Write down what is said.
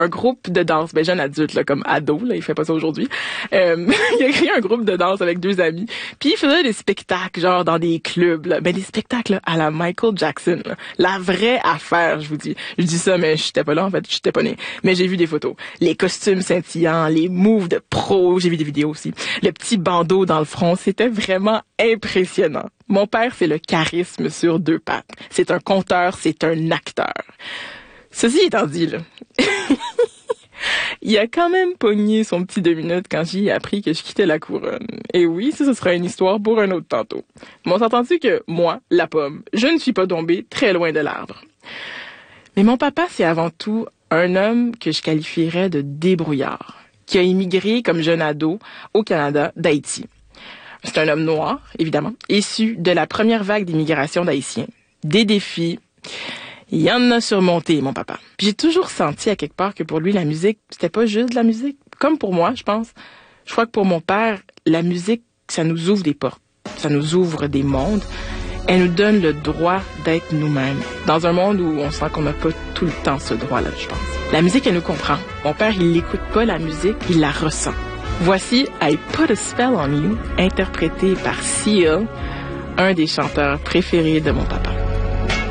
un groupe de danse, jeune adulte, là, comme ado, là, il fait pas ça aujourd'hui. Il a créé un groupe de danse avec 2 amis. Puis il faisait des spectacles, genre dans des clubs, là. Des spectacles là, à la Michael Jackson, là. La vraie affaire, je vous dis. Je dis ça, mais j'étais pas là, en fait, j'étais pas née. Mais j'ai vu des photos. Les costumes scintillants, les moves de pro, j'ai vu des vidéos aussi. Le petit bandeau dans le front, c'était vraiment impressionnant. Mon père, c'est le charisme sur 2 pattes. C'est un conteur, c'est un acteur. Ceci étant dit, là, il a quand même pogné son petit 2 minutes quand j'y ai appris que je quittais la couronne. Et oui, ça, ce sera une histoire pour un autre tantôt. Mais on s'entend-tu que moi, la pomme, je ne suis pas tombée très loin de l'arbre. Mais mon papa, c'est avant tout un homme que je qualifierais de débrouillard, qui a immigré comme jeune ado au Canada d'Haïti. C'est un homme noir, évidemment, issu de la première vague d'immigration d'Haïtiens. Des défis, il y en a surmonté, mon papa. Puis j'ai toujours senti à quelque part que pour lui, la musique, c'était pas juste de la musique. Comme pour moi, je pense. Je crois que pour mon père, la musique, ça nous ouvre des portes. Ça nous ouvre des mondes. Elle nous donne le droit d'être nous-mêmes. Dans un monde où on sent qu'on n'a pas tout le temps ce droit-là, je pense. La musique, elle nous comprend. Mon père, il n'écoute pas la musique, il la ressent. Voici I Put a Spell on You, interprété par Seal, un des chanteurs préférés de mon papa.